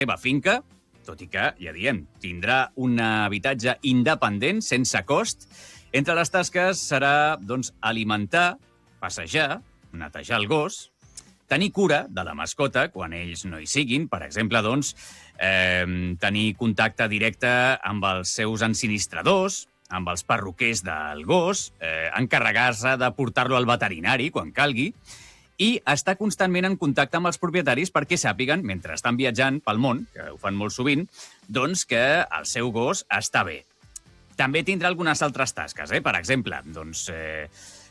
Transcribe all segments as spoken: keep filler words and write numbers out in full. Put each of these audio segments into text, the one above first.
seva finca, tot i que, ja diem, tindrà un habitatge independent, sense cost. Entre les tasques serà, doncs, alimentar, passejar, netejar el gos, tenir cura de la mascota quan ells no hi siguin, per exemple, doncs, eh, tenir contacte directe amb els seus ensinistradors, amb els perruquers del gos, eh, encarregar-se de portar-lo al veterinari quan calgui, i estar constantment en contacte amb els propietaris perquè sàpiguen, mentre estan viatjant pel món, que ho fan molt sovint, doncs que el seu gos està bé. També tindrà algunes altres tasques, eh? Per exemple, doncs, eh,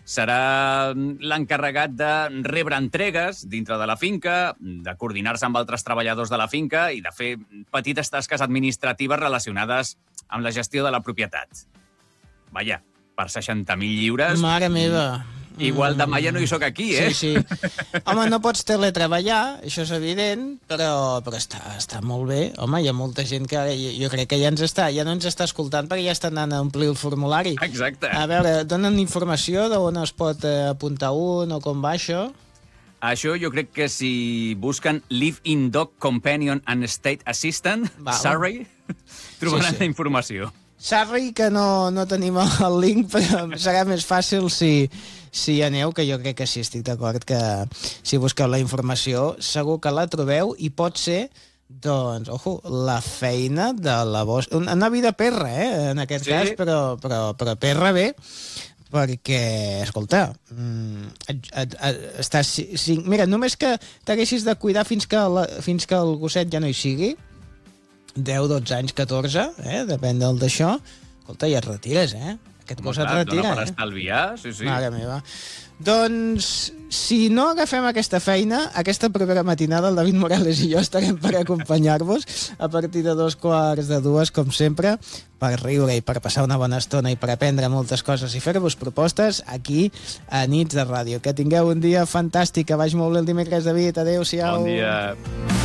serà l'encarregat de rebre entregues dintre de la finca, de coordinar-se amb altres treballadors de la finca i de fer petites tasques administratives relacionades amb la gestió de la propietat. Vaja, per seixanta mil lliures... Mare meva! Igual demà ja no hi soc aquí, eh? Sí, sí. Home, no pots teletreballar, això és evident, però, però està, està molt bé. Home, hi ha molta gent que ara, jo, jo crec que ja ens està, ja no ens està escoltant perquè ja estan anant a omplir el formulari. Exacte. A veure, donen informació d'on es pot eh, apuntar un o com va això? Això jo crec que si busquen Live-in Dog Companion and State Assistant, Val. Surrey, trobaran Sí, sí. la informació. Sorry que no, no tenim el link, però serà més fàcil si, si hi aneu, que jo crec que sí, estic d'acord, que si busqueu la informació segur que la trobeu i pot ser, doncs, ojo, la feina de la vostra... Una vida perra, eh, en aquest Sí. cas, però, però, però perra bé, perquè, escolta, mm, et, et, et, estàs... Si, mira, només que t'haguessis de cuidar fins que, la, fins que el gosset ja no hi sigui, deu, dotze anys, catorze, eh? Depèn del d'això. Escolta, ja et retires, eh? Aquest gos et retira, dona per eh? estalviar, sí, sí. Mare meva. Doncs, si no agafem aquesta feina, aquesta propera matinada, el David Morales i jo estarem per acompanyar-vos a partir de dos quarts de dues, com sempre, per riure i per passar una bona estona i per aprendre moltes coses i fer-vos propostes aquí a Nits de Ràdio. Que tingueu un dia fantàstic, que vagi molt bé el dimecres, David. Adéu-siau. Bon dia.